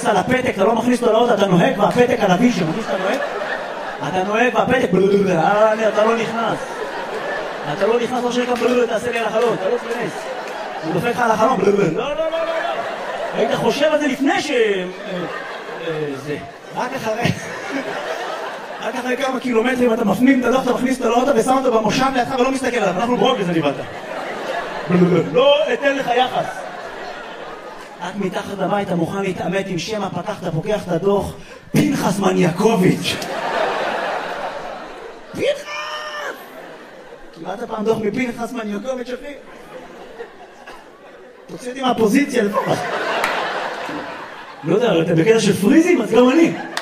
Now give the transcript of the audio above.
מכס על הפתק, אתה לא מכניס אותו לאוטו, אתה נוהג והפתק על הוויז'ן, מכניס אתה נוהג? אתה נוהג והפתק, אתה לא נכנס. אתה לא נכנס, לא שנקע תעשה לי על החלון, אתה לא תכנס. הוא דופק לך על החלון, לא. היית חושב על זה לפני זה. רק אחרי כמה קילומטרים אתה מפנים את הדוח, אתה מכניס אותו לאוטו ושם אותו במושב לידך ולא מסתכל עליו, אנחנו ברוק לזה נבלת. לא אתן לך יחס. את מתחת לבית, אתה מוכן להתאמת עם שמה, פתחת, פוקח את הדוח, פנחס מניאקוביץ'. פנחס! קיבלת פעם דוח מפנחס מניאקוביץ', אחי? תוציא אותי מהפוזיציה לפחות. לא יודע, אתה בקטע של פריזים, אז גם אני.